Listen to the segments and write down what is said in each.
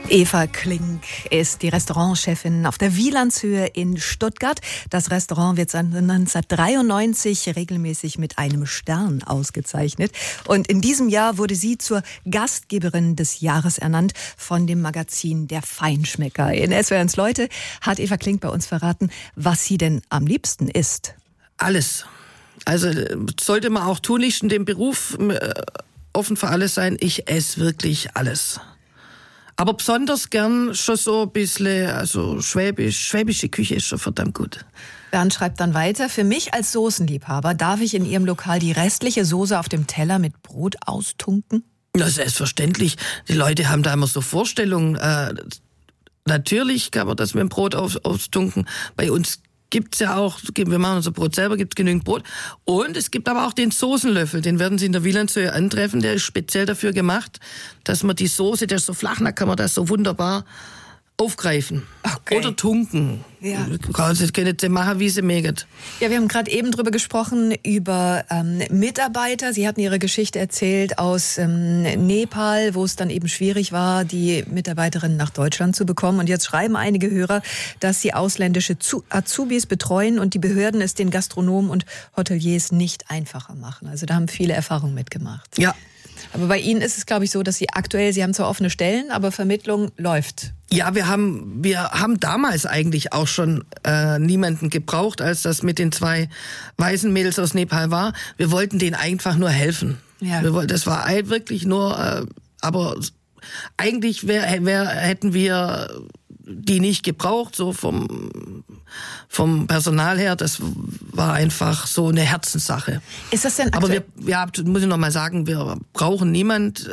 Eva Klink ist die Restaurantchefin auf der Wielandshöhe in Stuttgart. Das Restaurant wird seit 1993 regelmäßig mit einem Stern ausgezeichnet. Und in diesem Jahr wurde sie zur Gastgeberin des Jahres ernannt von dem Magazin Der Feinschmecker. In SWR1 Leute hat Eva Klink bei uns verraten, was sie denn am liebsten isst. Alles. Also sollte man auch tunlichst in dem Beruf offen für alles sein. Ich esse wirklich alles. Aber besonders gern schon so ein bisschen, also schwäbische Küche ist schon verdammt gut. Bernd schreibt dann weiter: Für mich als Soßenliebhaber darf ich in Ihrem Lokal die restliche Soße auf dem Teller mit Brot austunken? Das ist selbstverständlich. Die Leute haben da immer so Vorstellungen. Natürlich kann man das mit dem Brot austunken. Bei uns gibt's ja auch, wir machen unser Brot selber, gibt's genügend Brot. Und es gibt aber auch den Soßenlöffel, den werden Sie in der Wielandshöhe antreffen. Der ist speziell dafür gemacht, dass man die Soße, der ist so flach, da kann man das so wunderbar aufgreifen. Okay. Oder tunken. Ja. Sie können jetzt machen, wie sie mögen. Ja, wir haben gerade eben drüber gesprochen, über Mitarbeiter. Sie hatten Ihre Geschichte erzählt aus Nepal, wo es dann eben schwierig war, die Mitarbeiterinnen nach Deutschland zu bekommen. Und jetzt schreiben einige Hörer, dass sie ausländische Azubis betreuen und die Behörden es den Gastronomen und Hoteliers nicht einfacher machen. Also da haben viele Erfahrungen mitgemacht. Ja. Aber bei Ihnen ist es, glaube ich, so, dass Sie haben zwar offene Stellen, aber Vermittlung läuft. Ja, wir haben damals eigentlich auch schon niemanden gebraucht, als das mit den 2 weißen Mädels aus Nepal war. Wir wollten denen einfach nur helfen. Ja. Das war wirklich nur, aber eigentlich hätten wir die nicht gebraucht, so vom Personal her. Das war einfach so eine Herzenssache. Ist das denn aktuell? Aber muss ich noch mal sagen, wir brauchen niemand,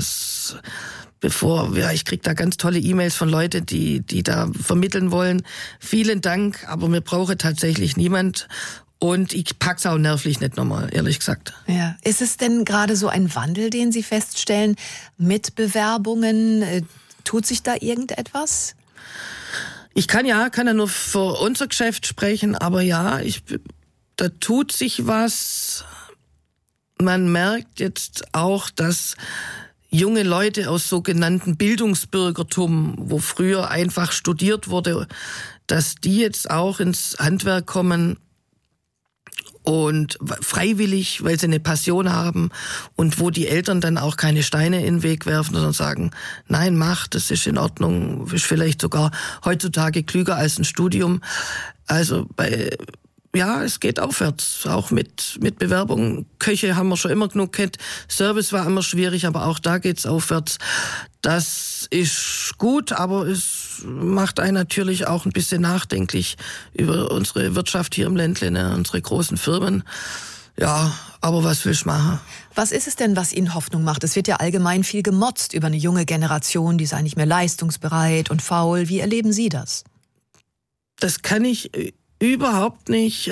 ich kriege da ganz tolle E-Mails von Leuten, die da vermitteln wollen. Vielen Dank, aber wir brauchen tatsächlich niemand. Und ich pack's auch nervlich nicht nochmal, ehrlich gesagt. Ja. Ist es denn gerade so ein Wandel, den Sie feststellen mit Bewerbungen? Tut sich da irgendetwas? Ich kann ja nur für unser Geschäft sprechen, aber ja, da tut sich was. Man merkt jetzt auch, dass junge Leute aus sogenannten Bildungsbürgertum, wo früher einfach studiert wurde, dass die jetzt auch ins Handwerk kommen und freiwillig, weil sie eine Passion haben und wo die Eltern dann auch keine Steine in den Weg werfen, sondern sagen, nein, mach, das ist in Ordnung, ist vielleicht sogar heutzutage klüger als ein Studium. Also es geht aufwärts, auch mit Bewerbungen. Köche haben wir schon immer genug gehabt, Service war immer schwierig, aber auch da geht's aufwärts. Das ist gut, aber es macht einen natürlich auch ein bisschen nachdenklich über unsere Wirtschaft hier im Ländle, unsere großen Firmen. Ja, aber was willst du machen? Was ist es denn, was Ihnen Hoffnung macht? Es wird ja allgemein viel gemotzt über eine junge Generation, die sei nicht mehr leistungsbereit und faul. Wie erleben Sie das? Das kann ich überhaupt nicht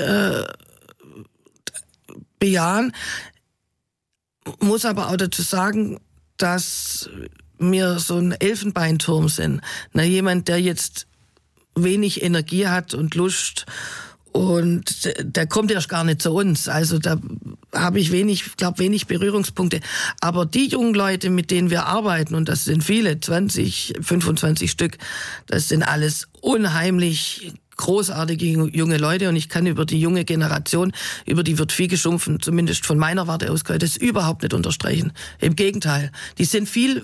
bejahen. Muss aber auch dazu sagen, dass wir so ein Elfenbeinturm sind. Jemand, der jetzt wenig Energie hat und Lust und der kommt erst gar nicht zu uns. Also da habe ich wenig Berührungspunkte. Aber die jungen Leute, mit denen wir arbeiten, und das sind viele, 20, 25 Stück, das sind alles unheimlich großartige junge Leute, und ich kann über die junge Generation, über die wird viel geschumpfen, zumindest von meiner Warte aus, kann ich das überhaupt nicht unterstreichen. Im Gegenteil, die sind viel